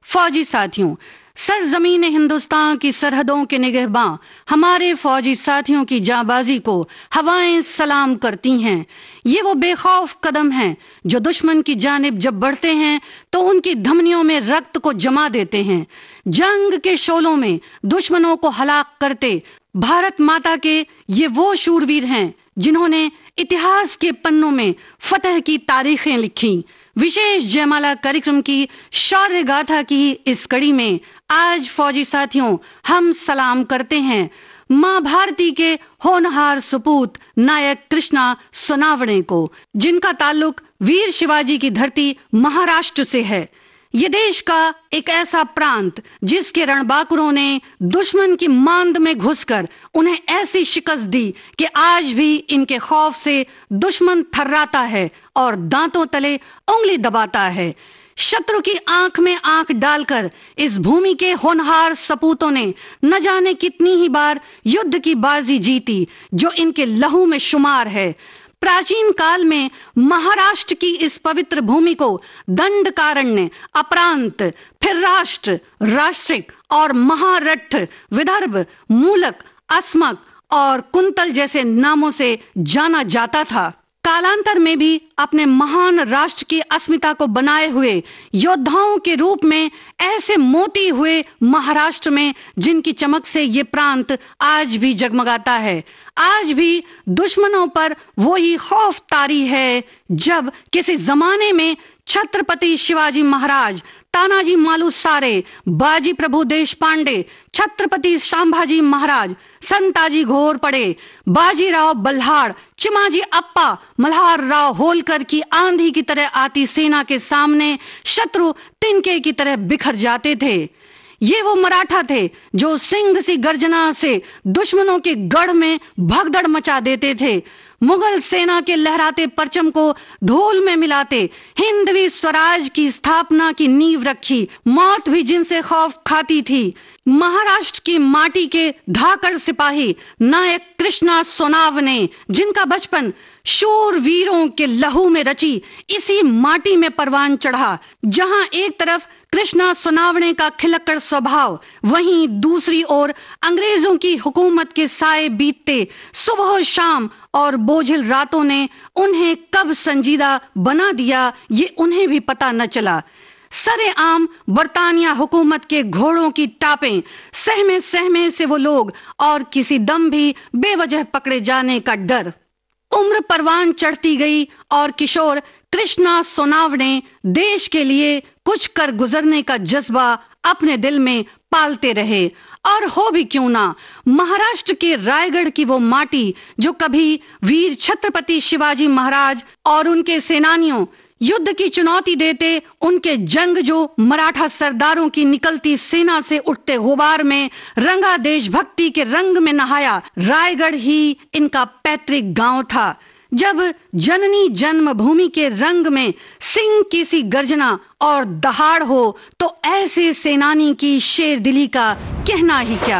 फौजी साथियों, सरजमीन हिंदुस्तान की सरहदों के निगहबां हमारे फौजी साथियों की जांबाजी को हवाएं सलाम करती हैं। ये वो बेखौफ कदम हैं जो दुश्मन की जानिब जब बढ़ते हैं तो उनकी धमनियों में रक्त को जमा देते हैं। जंग के शोलों में दुश्मनों को हलाक करते भारत माता के ये वो शूरवीर हैं जिन्होंने इतिहास के पन्नों में फतह की तारीखें लिखी। विशेष जयमाला कार्यक्रम की शौर्य गाथा की इस कड़ी में आज फौजी साथियों हम सलाम करते हैं मां भारती के होनहार सपूत नायक कृष्णा सोनावणे को, जिनका ताल्लुक वीर शिवाजी की धरती महाराष्ट्र से है। ये देश का एक ऐसा प्रांत जिसके रणबांकुरों ने दुश्मन की मांद में घुसकर उन्हें ऐसी शिकस्त दी कि आज भी इनके खौफ से दुश्मन थर्राता है और दांतों तले उंगली दबाता है। शत्रु की आंख में आंख डालकर इस भूमि के होनहार सपूतों ने न जाने कितनी ही बार युद्ध की बाजी जीती जो इनके लहू में शुमार है। प्राचीन काल में महाराष्ट्र की इस पवित्र भूमि को दंडकारण्य, अपरांत, फिर राष्ट्र, राष्ट्रिक और महारठ, विदर्भ, मूलक, अस्मक और कुंतल जैसे नामों से जाना जाता था। कालांतर में भी अपने महान राष्ट्र की अस्मिता को बनाए हुए योद्धाओं के रूप में ऐसे मोती हुए महाराष्ट्र में जिनकी चमक से ये प्रांत आज भी जगमगाता है। आज भी दुश्मनों पर वही खौफ तारी है जब किसी जमाने में छत्रपति शिवाजी महाराज, तानाजी मालुसरे, बाजी प्रभु देशपांडे, छत्रपति संभाजी महाराज, संताजी घोरपड़े, बाजीराव बल्हाड़, चिमाजी अप्पा, मल्हार राव होलकर की आंधी की तरह आती सेना के सामने शत्रु तिनके की तरह बिखर जाते थे। ये वो मराठा थे जो सिंह सी गर्जना से दुश्मनों के गढ़ में भगदड़ मचा देते थे। मुगल सेना के लहराते परचम को धूल में मिलाते हिंदवी स्वराज की स्थापना की नींव रखी। मौत भी जिनसे खौफ खाती थी। महाराष्ट्र की माटी के धाकड़ सिपाही नायक कृष्णा सोनावणे, जिनका बचपन शूर वीरों के लहू में रची इसी माटी में परवान चढ़ा। जहां एक तरफ कृष्णा सोनावणे का खिलक्कड़ स्वभाव, वहीं दूसरी ओर अंग्रेजों की हुकूमत के साए बीतते सुबह शाम और बोझिल रातों ने उन्हें कब संजीदा बना दिया ये उन्हें भी पता न चला। सरेआम बरतानिया हुकूमत के घोड़ों की टापें सहमे सहमे से वो लोग और किसी दम भी बेवजह पकड़े जाने का डर। उम्र परवान चढ़ती गई और किशोर कृष्णा सोनावणे देश के लिए कुछ कर गुजरने का जज्बा अपने दिल में पालते रहे। और हो भी क्यों ना, महाराष्ट्र के रायगढ़ की वो माटी जो कभी वीर छत्रपति शिवाजी महाराज और उनके सेनानियों युद्ध की चुनौती देते, उनके जंग जो मराठा सरदारों की निकलती सेना से उठते गुबार में रंगा देशभक्ति के रंग में नहाया, रायगढ़ ही इनका पैतृक गांव था। जब जननी जन्मभूमि के रंग में सिंह की सी गर्जना और दहाड़ हो तो ऐसे सेनानी की शेर दिली का कहना ही क्या।